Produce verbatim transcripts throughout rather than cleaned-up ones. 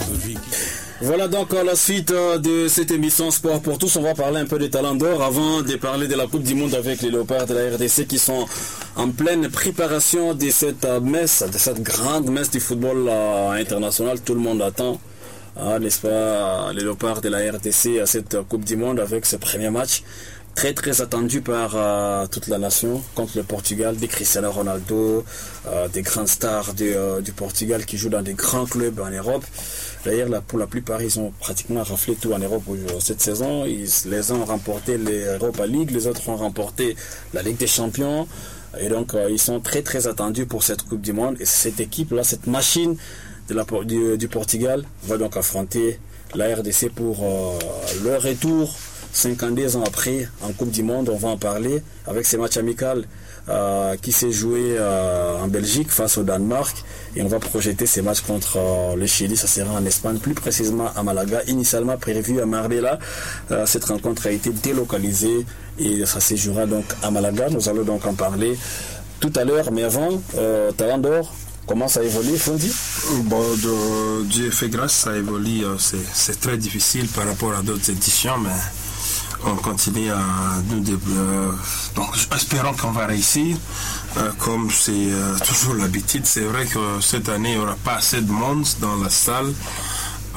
Voilà donc à la suite de cette émission Sport pour tous, on va parler un peu des talents d'or avant de parler de la Coupe du Monde avec les Léopards de la R D C qui sont en pleine préparation de cette messe, de cette grande messe du football international. Tout le monde attend, hein, n'est-ce pas, les Léopards de la R D C à cette Coupe du Monde avec ce premier match. Très très attendu par euh, toute la nation contre le Portugal, des Cristiano Ronaldo, euh, des grandes stars de, euh, du Portugal qui jouent dans des grands clubs en Europe. D'ailleurs, là, pour la plupart, ils ont pratiquement raflé tout en Europe cette saison. Ils, les uns ont remporté l'Europa League, les autres ont remporté la Ligue des Champions. Et donc, euh, ils sont très très attendus pour cette Coupe du Monde. Et cette équipe-là, cette machine de la, du, du Portugal va donc affronter la R D C pour euh, leur retour. cinquante-deux ans après, en Coupe du Monde, on va en parler avec ces matchs amicaux euh, qui s'est joué euh, en Belgique face au Danemark et on va projeter ces matchs contre euh, le Chili, ça sera en Espagne, plus précisément à Malaga, initialement prévu à Marbella. Euh, cette rencontre a été délocalisée et ça se jouera donc à Malaga. Nous allons donc en parler tout à l'heure, mais avant, euh, Talent d'or, comment ça évolue, Fondi? Bon, de, Dieu fait grâce, ça évolue, c'est, c'est très difficile par rapport à d'autres éditions, mais on continue à nous développer. Euh, donc, espérons qu'on va réussir. Euh, comme c'est euh, toujours l'habitude, c'est vrai que cette année, il n'y aura pas assez de monde dans la salle. Euh,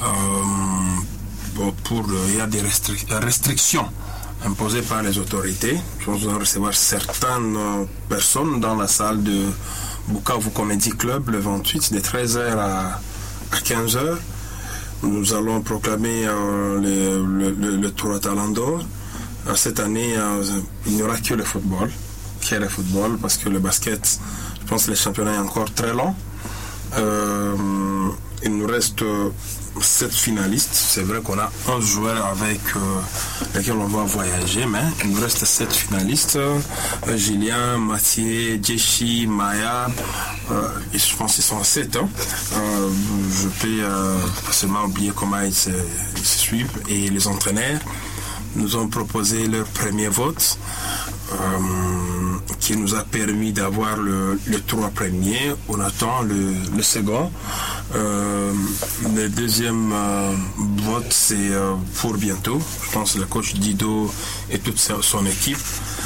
bon, pour, il y a des restric- restrictions imposées par les autorités. On va recevoir certaines personnes dans la salle de Bukavu Comedy Club le vingt-huit, de treize heures à, à quinze heures. Nous allons proclamer euh, le, le, le, le tour à Talent d'or. Euh, cette année, euh, il n'y aura que le football, que le football, parce que le basket, je pense que le championnat est encore très long. Euh, il nous reste euh, sept finalistes. C'est vrai qu'on a onze joueurs avec euh, lesquels on va voyager, mais il nous reste sept finalistes. Euh, Julien, Mathieu, Jessie, Maya, euh, et je pense qu'ils sont sept. Hein. Euh, je peux euh, seulement oublier comment ils se, ils se suivent. Et les entraîneurs nous ont proposé leur premier vote euh, qui nous a permis d'avoir le, le trois premiers. On attend le, le second. Euh, le deuxième euh, vote, c'est euh, pour bientôt. Je pense que le coach Dido et toute son équipe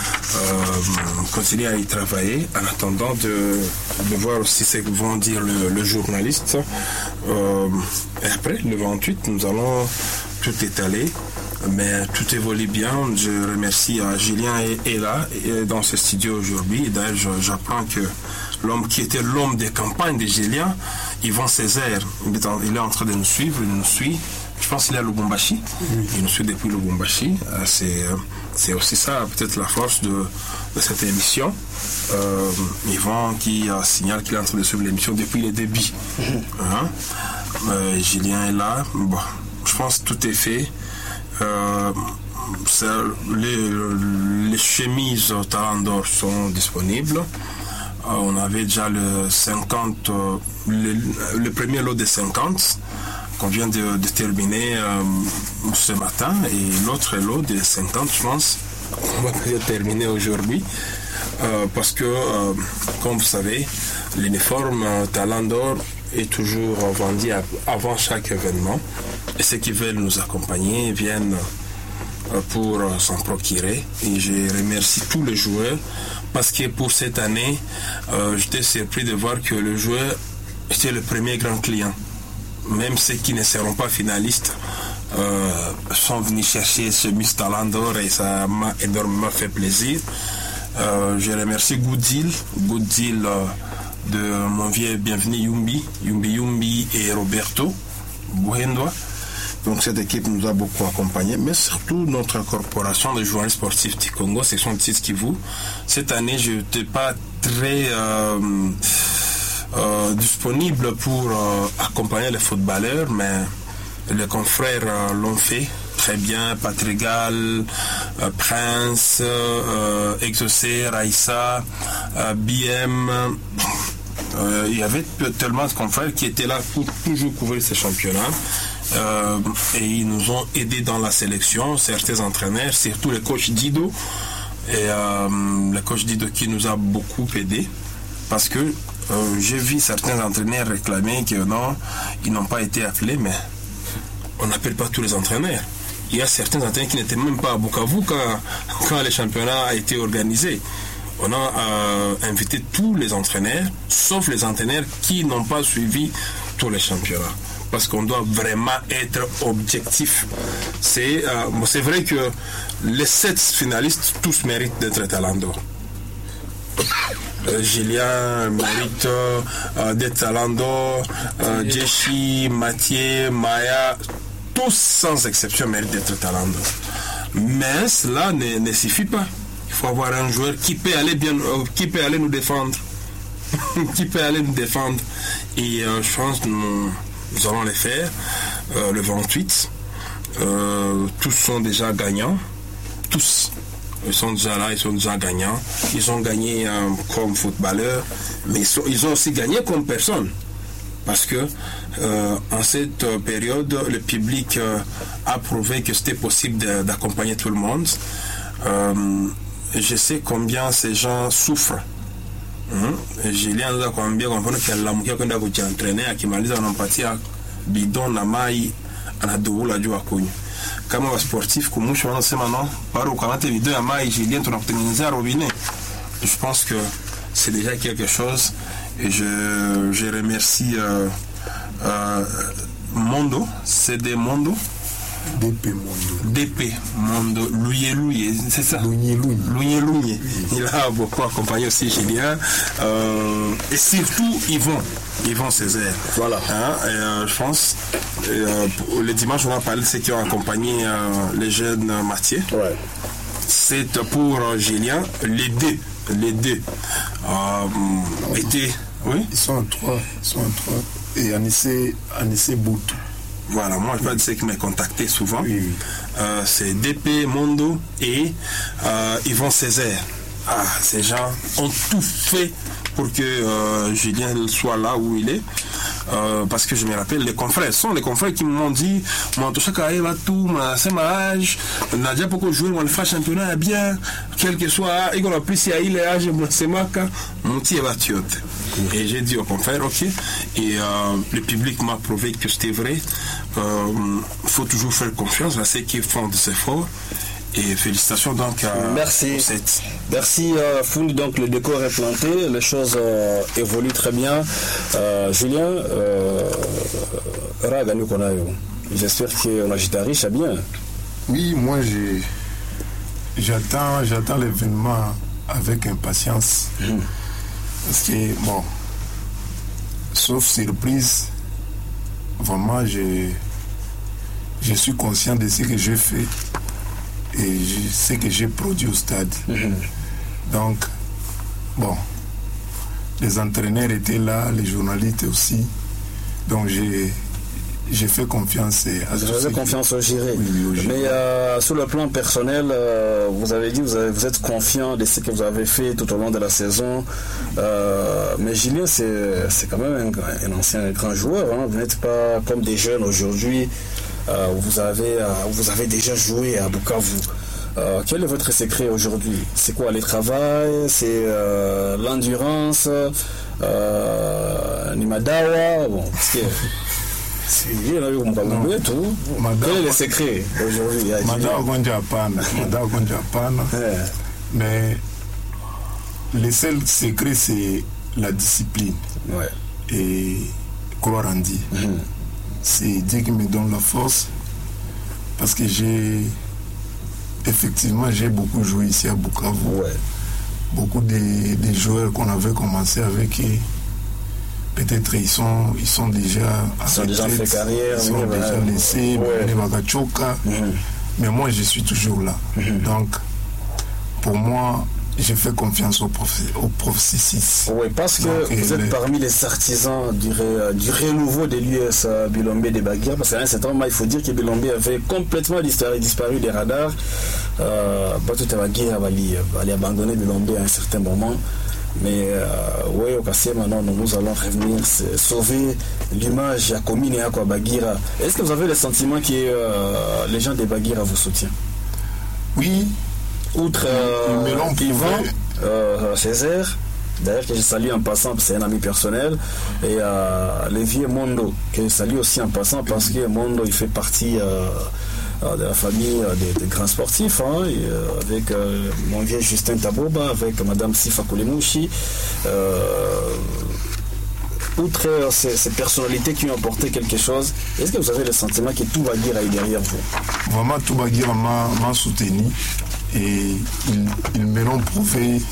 euh, continuent à y travailler en attendant de, de voir aussi ce que vont dire le, le journaliste. Euh, et après, le vingt-huit, nous allons tout étaler. Mais tout évolue bien. Je remercie euh, Julien est, est là est dans ce studio aujourd'hui. D'ailleurs, je, j'apprends que l'homme qui était l'homme des campagnes de Julien, Yvan Césaire, il est, en, il est en train de nous suivre, il nous suit. Je pense qu'il est à Lubumbashi. Oui. Il nous suit depuis Lubumbashi. Euh, c'est, euh, c'est aussi ça, peut-être la force de, de cette émission. Euh, Yvan qui euh, signale qu'il est en train de suivre l'émission depuis les débuts. Hein? Euh, Julien est là. Bon, je pense que tout est fait. Euh, les, les chemises au Talent d'or sont disponibles. Euh, on avait déjà le cinquante, euh, le, le premier lot de cinquante qu'on vient de, de terminer euh, ce matin, et l'autre lot de cinquante, je pense, on va peut-être terminer aujourd'hui. Euh, parce que, euh, comme vous savez, l'uniforme euh, Talent d'or est toujours vendu avant chaque événement. Et ceux qui veulent nous accompagner viennent pour s'en procurer. Et je remercie tous les joueurs parce que pour cette année, euh, j'étais surpris de voir que le joueur était le premier grand client. Même ceux qui ne seront pas finalistes euh, sont venus chercher ce Miss Talent d'or et ça m'a énormément fait plaisir. Euh, je remercie Good Deal, Good Deal euh, de mon vieux bienvenu Yumbi, Yumbi Yumbi et Roberto Buhendwa. Donc cette équipe nous a beaucoup accompagnés, mais surtout notre corporation de journalistes sportifs du Congo, section Tiz Kivu. Cette année, je n'étais pas très euh, euh, disponible pour euh, accompagner les footballeurs, mais les confrères euh, l'ont fait très bien. Patrick Gall, euh, Prince, euh, Exaucé, Raïssa, euh, B M. Euh, il y avait tellement de confrères qui étaient là pour toujours couvrir ces championnats. Euh, et ils nous ont aidés dans la sélection, certains entraîneurs, surtout le coach Dido, et euh, le coach Dido qui nous a beaucoup aidés parce que Euh, j'ai vu certains entraîneurs réclamer que non, ils n'ont pas été appelés, mais on n'appelle pas tous les entraîneurs. Il y a certains entraîneurs qui n'étaient même pas à Bukavu quand, quand le championnat a été organisé. On a euh, invité tous les entraîneurs, sauf les entraîneurs qui n'ont pas suivi tous les championnats. Parce qu'on doit vraiment être objectif. C'est, euh, c'est vrai que les sept finalistes, tous méritent d'être talent d'or. Euh, Julien mérite euh, d'être talent d'or, euh, Jessie, Mathieu, Maya, tous sans exception méritent d'être talent d'or. Mais cela ne, ne suffit pas. Il faut avoir un joueur qui peut aller, bien, euh, qui peut aller nous défendre. qui peut aller nous défendre. Et euh, je pense que nous, nous allons les faire euh, le vingt-huit. Euh, tous sont déjà gagnants. Tous. Ils sont déjà là, ils sont déjà gagnants. Ils ont gagné euh, comme footballeurs, mais ils, sont, ils ont aussi gagné comme personne. Parce que euh, en cette euh, période, le public euh, a prouvé que c'était possible de, d'accompagner tout le monde. Euh, je sais combien ces gens souffrent. Mm-hmm. Julien nous a combien compris qu'il a mouillé quand il a entraîné à Kimaliza en empathie à bidon na mai à doula du akunyu. Kama wa sportif kumusha wanasema non bado ukamate video ya mai Julien tunakutengenezea robinet. Je pense que c'est déjà quelque chose et je, je remercie euh, euh, Mondo, c'est des Mondo D P Mondo. D P Mondo, Louye Louye, c'est ça. Louye Louye. Louye Louye. Il a beaucoup accompagné aussi Julien. Euh, et surtout Yvon, Yvon Césaire. Voilà. Hein, et, euh, je pense, et, euh, le dimanche, on va parler de ceux qui ont accompagné euh, les jeunes euh, Mathieu. Ouais. C'est pour euh, Julien, les deux. Les deux euh, étaient. Oui? Ils sont en trois. Ils sont en trois. Et Anissé, Anissé Boutou. Voilà, moi je vais dire ceux qui m'ont contacté souvent. Oui, oui. Euh, c'est D P Mondo et euh, Yvon Césaire. Ah, ces gens ont tout fait pour que euh, Julien soit là où il est. Euh, parce que je me rappelle, les confrères sont les confrères qui m'ont dit moi, tout ça, tout, c'est ma âge, Nadia, pourquoi jouer, moi, le faire championnat bien, quel que soit, il y a plus, il y a âge, c'est ma cas, mon petit est. Et j'ai dit aux confrères, ok, et euh, le public m'a prouvé que c'était vrai. Il euh, faut toujours faire confiance à ceux qui font des efforts. Et félicitations donc à Merci. Cette... Merci euh, Found, donc le décor est planté, les choses euh, évoluent très bien. Euh, Julien, euh, j'espère que Magitari a bien. Oui, moi j'ai, j'attends, j'attends l'événement avec impatience. Mmh. Parce que, bon, sauf surprise, vraiment je, je suis conscient de ce que je fais. Et je sais que j'ai produit au stade. Mm-hmm. Donc, bon, les entraîneurs étaient là, les journalistes aussi. Donc, j'ai, j'ai fait confiance à Vous avez confiance au Géré. Oui, oui, au Géré. Mais euh, sur le plan personnel, euh, vous avez dit que vous, avez, vous êtes confiant de ce que vous avez fait tout au long de la saison. Euh, mais Julien, c'est, c'est quand même un, un ancien grand joueur. Hein. Vous n'êtes pas comme des jeunes aujourd'hui. Euh, vous, avez, euh, vous avez déjà joué à Bukavu. Euh, quel est votre secret aujourd'hui? C'est quoi, le travail? C'est euh, l'endurance? euh, Nimadawa? Bon, parce que c'est on tout. Quel est le secret aujourd'hui? Madawa Gondja Pana. Madawa Gondja Pana. Mais le seul secret, c'est la discipline. Ouais. Et croire en Dieu. Mm-hmm. C'est Dieu qui me donne la force parce que j'ai effectivement j'ai beaucoup joué ici à Bukavu. Ouais. Beaucoup de, de joueurs qu'on avait commencé avec et peut-être ils sont ils sont déjà ils sont déjà fait carrière, ils sont déjà bah, laissés, ouais. mm-hmm. Mais moi je suis toujours là. Mm-hmm. Donc pour moi j'ai fait confiance au prof, au processus. Oui, parce que donc, vous êtes les... parmi les artisans du, ré, du renouveau de l'U S Bilombe de Baguia. Parce qu'à un certain moment, il faut dire que Bilombe avait complètement disparu, disparu des radars. Euh, Batu Baguia va aller abandonner Bilombe à un certain moment. Mais euh, oui, au Kassia, maintenant, nous allons revenir sauver l'image à Komine et à Baguira. Est-ce que vous avez le sentiment que euh, les gens de Baguira vous soutiennent? Oui. Outre euh, Yvon, euh, Césaire, d'ailleurs que je salue en passant, c'est un ami personnel, et euh, Lévier Mondo, que je salue aussi en passant, parce que Mondo, il fait partie euh, de la famille des, des grands sportifs, hein, et, euh, avec euh, mon vieux Justin Taboba, avec Madame Sifa Koulimouchi, euh, outre ces, ces personnalités qui ont apporté quelque chose, est-ce que vous avez le sentiment que tout Bagira est derrière vous? Vraiment, tout Bagira m'a soutenu et ils, ils me l'ont prouvé.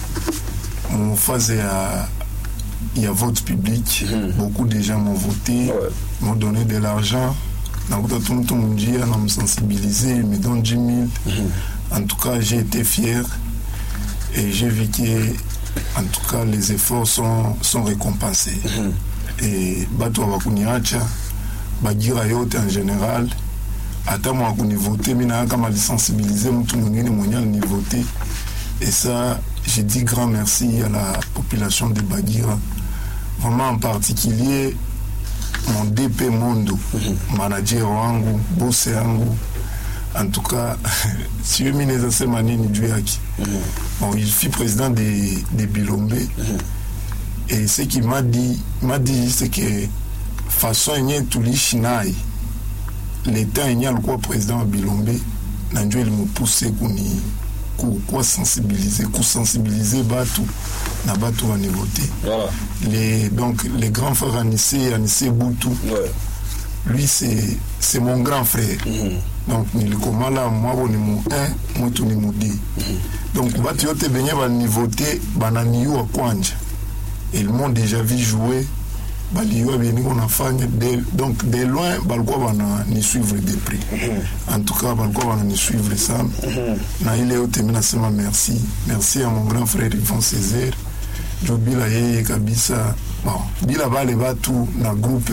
On faisait à, il y a vote public, mmh. beaucoup de gens m'ont voté, ouais. m'ont donné de l'argent. Donc, tout le monde dit, on m'a sensibilisé, ils me donnent dix mille. Mmh. En tout cas, j'ai été fier et j'ai vu que, en tout cas, les efforts sont, sont récompensés. Mmh. Et Bato Wakuniacha, Bagira Yote en général, ata moi qu'on voté, mais n'a qu'à m'a sensibilisé, tout le monde a voté. Et ça, j'ai dit grand merci à la population de Bagira. Vraiment en particulier, mon D P Mondo, mmh. manager wangu, boss wangu. En tout cas, si je m'y ai assez mané, bon, il fut président des de Bilombe. Mmh. Et ce qu'il m'a dit, m'a dit, c'est que façon il y a tout les chinaï. L'État il y a le quoi président de Bilombe, n'enjoue il me poussé pour quoi sensibiliser, pour sensibiliser Batou, n'a Batou à voter. Voilà. Les donc les grands frères Anissé, Anissé Boutou. Ouais. Lui c'est c'est mon grand frère. Mmh. Donc il comment là moi on est mon un, moi tout ni mon deux. Donc Batou yote benye va ni voter banani yo kwanja. Ils m'ont déjà vu jouer. Baliyo bien on a fait donc de loin balko va ni suivre des prix. Mm-hmm. En tout cas balko va ni suivre ça. Mm-hmm. Na il est au terminé seulement merci. Merci à mon grand frère Yvon Césaire. Jobila yeye kabisa. Bon, bila bale batu na groupe.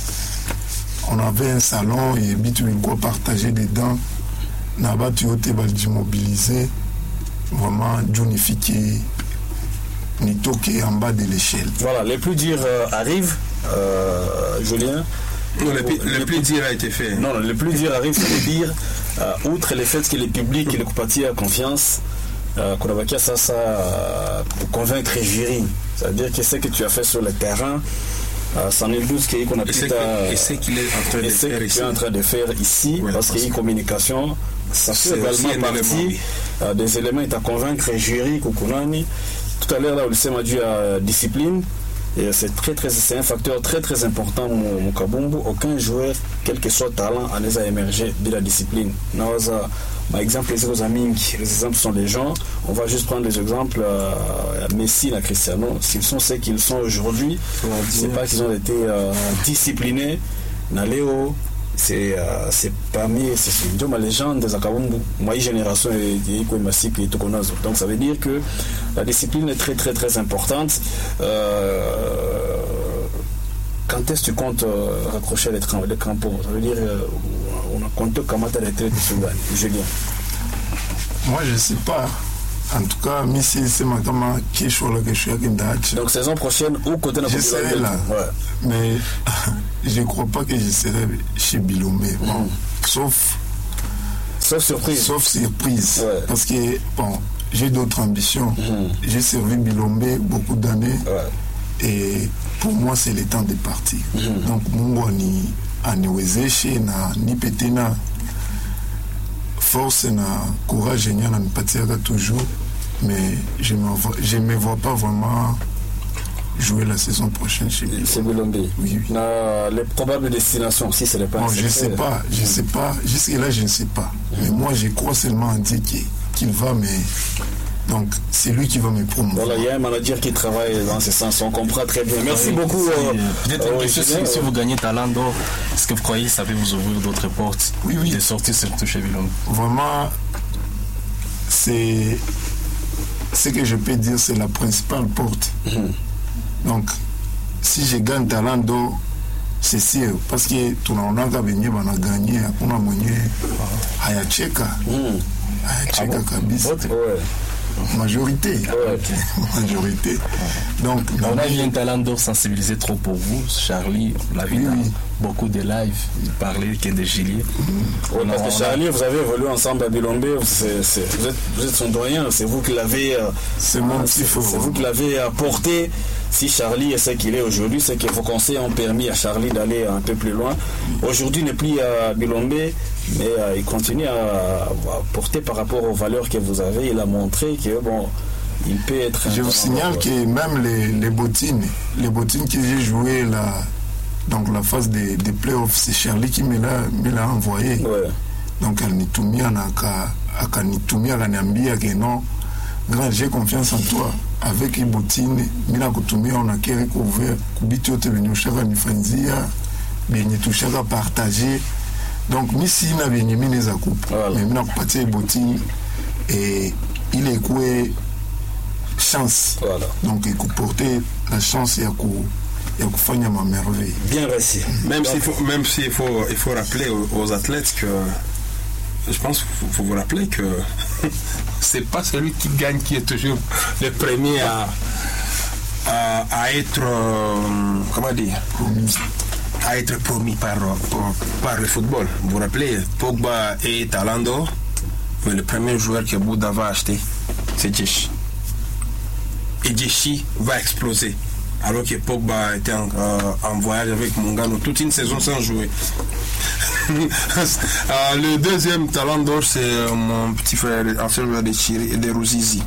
On avait un salon et bitu quoi partager dedans. Na batu yote baldi mobiliser. Vraiment unifier. Ni toqué en bas de l'échelle. Voilà, les plus durs euh, arrivent, euh, Julien. Non, le, le, le plus dur a été fait. Non, le plus dur arrive, c'est de dire, euh, outre le fait que le public et le parti a confiance, qu'on a vaqué ça, ça pour convaincre les jurys. C'est-à-dire que ce que tu as fait sur le terrain, euh, c'en est douze qu'on a pu et ce qu'il est en train de faire ici. en train de faire ici, ouais, parce qu'il y a une communication. Ça fait également partie euh, des éléments à convaincre les jurys, Kukunani. Tout à l'heure, là, le lycée m'a dit à discipline. Et c'est très, très, c'est un facteur très, très important, mon Kabumbu. Aucun joueur, quel que soit le talent, en les a émergé de la discipline. Par exemple, les autres amis, les exemples sont des gens. On va juste prendre les exemples. Euh, Messi, la Cristiano, s'ils sont ce qu'ils sont aujourd'hui, c'est pas qu'ils ont été euh, disciplinés. Naléo, c'est euh, c'est parmi c'est une ma légende des Akabumbu, ma génération et et donc ça veut dire que la discipline est très très très importante. Euh, quand est-ce que tu comptes euh, raccrocher les, cram les crampons? Ça veut dire euh, on a compté comment tu as été de Soudan, Julien? Moi je sais pas. En tout cas, Messi, c'est maintenant qui est là que je suis à Kindachi. Donc, saison prochaine, où côté la je serai là. Ouais. Mais je ne crois pas que je serai chez Bilombe. Bon, mmh. Sauf. Sauf surprise. Sauf surprise. Ouais. Parce que, bon, j'ai d'autres ambitions. Mmh. J'ai servi Bilombe beaucoup d'années. Ouais. Et pour moi, c'est le temps de partir. Mmh. Donc, Mungo ni aniwezeche na ni petena. Force et courage et toujours, mais je ne me vois pas vraiment jouer la saison prochaine chez lui. C'est Bilombe. Oui, oui. Na, les probables destinations, si c'est le pas. Bon, je ne sais pas, je ne sais pas. Jusque-là, je ne sais pas. Mm. Mais moi, je crois seulement en Dieu qu'il va, mais. Donc, c'est lui qui va me promouvoir. Voilà, il y a un manager qui travaille dans ce sens, on comprend très bien. Merci oui, beaucoup. Euh, Peut-être euh, si, si, si vous gagnez Talent d'Or, est-ce que vous croyez que ça peut vous ouvrir d'autres portes? Oui, oui. De sortir surtout chez Bilombe. Vraiment, c'est ce que je peux dire, c'est la principale porte. Mm. Donc, si je gagne Talent d'Or, c'est sûr, parce que tout le monde a gagné, on a gagné, on a gagné. Ayacheka. Ayacheka kabisa. majorité. Ouais, okay. Majorité. Donc, on a vu un talent d'or sensibilisé trop pour vous, Charlie. On l'a vu oui, dans oui. beaucoup de lives. Il parlait que de Gillier. Oui, parce que Charlie, vous avez évolué ensemble à Bilombe. C'est, c'est, vous, êtes, vous êtes son doyen. C'est vous qui l'avez. Euh, c'est mon petit c'est, c'est vous qui l'avez apporté. Si Charlie est ce qu'il est aujourd'hui, c'est que vos conseils ont permis à Charlie d'aller un peu plus loin. Aujourd'hui, il n'est plus à Bilombe, mais euh, il continue à, à porter par rapport aux valeurs que vous avez. Il a montré que bon, il peut être. Je vous signale que même les, les bottines, les bottines que j'ai jouées là, donc la phase des, des playoffs, c'est Charlie qui me l'a, me l'a envoyé. Ouais. Donc alinitumia na akanitumia akaniambia que non, grand, j'ai confiance en toi. Avec les bottines, mina kutumia on a kéré couvert, kubiti yote venye ushaka nifanzia, benye tushaka partager. Donc misi na benye mine za coupe, mais mina kupatia les bottines et il est coué chance. Voilà. Donc il porter la chance et à coup et à kufanya ma merveille. Bien reçu. Même s'il faut, même s'il faut, il faut rappeler aux, aux athlètes que je pense qu'il faut vous rappeler que c'est pas celui qui gagne qui est toujours le premier à, à, à être euh, comment dire à être promis par, par, par le football. Vous vous rappelez, Pogba est talent d'or, mais le premier joueur que Bouddha va acheter, c'est Djechi. Et Djechi va exploser. Alors que Pogba était en, euh, en voyage avec Mongano toute une saison sans jouer. euh, le deuxième talent d'or, c'est euh, mon petit frère, ancien joueur de Chiri et de Ruzizi.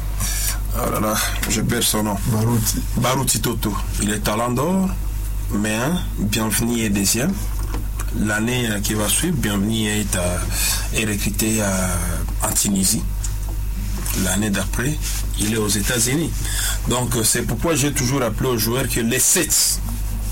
Oh là là, je perds son nom. Barouti. Barouti Toto. Il est talent d'or, mais hein, Bienvenu est deuxième. L'année euh, qui va suivre, Bienvenu est, euh, est recruté euh, en Tunisie. L'année d'après, il est aux États-Unis. Donc c'est pourquoi j'ai toujours appelé aux joueurs que les sept,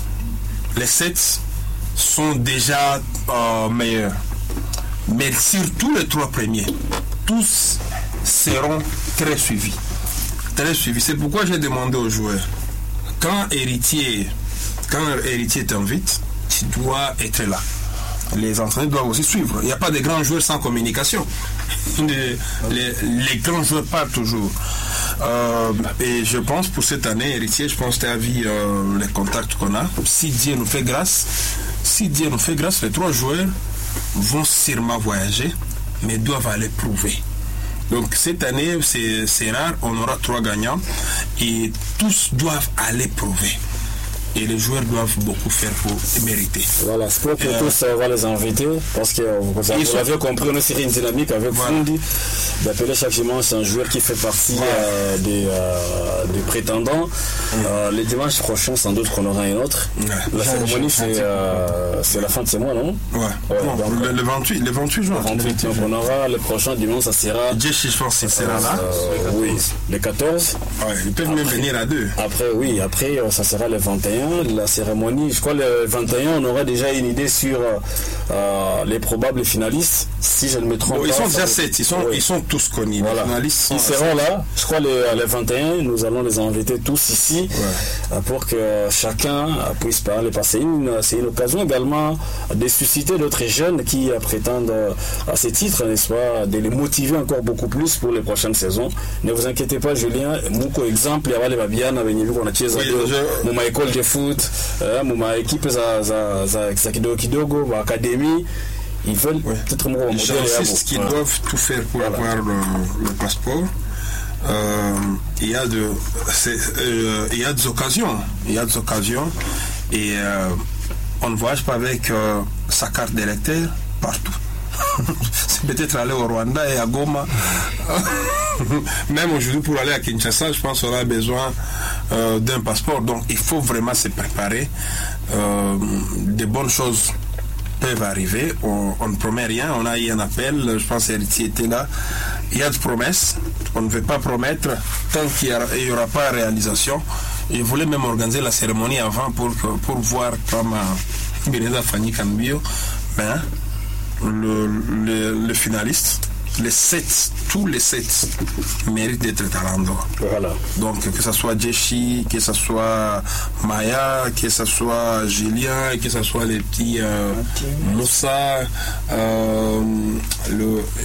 les sept sont déjà euh, meilleurs. Mais surtout les trois premiers, tous seront très suivis. Très suivis. C'est pourquoi j'ai demandé aux joueurs, quand Héritier, quand Héritier t'invite, tu dois être là. Les entraîneurs doivent aussi suivre. Il n'y a pas de grands joueurs sans communication. Les, les, les grands joueurs parlent toujours. Euh, et je pense pour cette année, Héritier, je pense que tu as vu euh, les contacts qu'on a. Si Dieu nous fait grâce, si Dieu nous fait grâce, les trois joueurs vont sûrement voyager, mais doivent aller prouver. Donc cette année, c'est, c'est rare, on aura trois gagnants et tous doivent aller prouver. Et les joueurs doivent beaucoup faire pour mériter. Voilà, c'est pour que euh, tous on va les inviter, parce que vous, vous avez sont... compris, on est sur une dynamique avec voilà. Fundi, d'appeler chaque dimanche un joueur qui fait partie voilà. euh, des, euh, des prétendants. Mmh. Euh, les dimanches prochains, sans doute qu'on aura un autre. Ouais. La cérémonie, c'est, euh, c'est la fin de ce mois, non? Ouais. ouais bon, donc, le, le vingt-huit, le vingt-huit juin. vingt-huit, donc on aura le prochain dimanche, ça sera. Djechi, je pense qu'il sera là. Euh, oui, le quatorze. Ouais, ils peuvent après, même venir à deux. Après, oui, après, ça sera le vingt et un. La cérémonie, je crois le vingt et un, on aura déjà une idée sur euh, les probables finalistes, si je ne me trompe bon, pas. Ils sont déjà sept, ils sont, oui. ils sont tous connus. Voilà. Les finalistes sont ils seront là, je crois le, le vingt et un, nous allons les inviter tous ici ouais. pour que chacun puisse parler, parce que c'est une, c'est une occasion également de susciter d'autres jeunes qui prétendent à ces titres, n'est-ce pas, de les motiver encore beaucoup plus pour les prochaines saisons. Ne vous inquiétez pas, Julien, Mouko exemple, il y a les Babiana, on a tiré mon école de foot. Euh, ma équipe za za za za kidogo kidogo ma académie ils veulent ouais. peut-être moi j'insiste qu'ils voilà. doivent tout faire pour voilà. avoir le, le passeport. Euh, il y a de euh, il y a des occasions il y a des occasions et euh, on ne voyage pas avec euh, sa carte d'électeur partout. C'est peut-être aller au Rwanda et à Goma. Même aujourd'hui pour aller à Kinshasa, je pense qu'on a besoin euh, d'un passeport. Donc il faut vraiment se préparer. Euh, des bonnes choses peuvent arriver. On, on ne promet rien. On a eu un appel. Je pense que Héritier était là. Il y a des promesses. On ne veut pas promettre tant qu'il n'y aura pas réalisation. Je voulais même organiser la cérémonie avant pour, pour voir comme Beneda Fanny Cambio. Mais Le, le, le finaliste, les sept, tous les sept méritent d'être talent d'or. Voilà. Donc que ce soit Djechi, que ce soit Maya, que ce soit Julien, que ce soit les petits euh, Moussa, euh, le,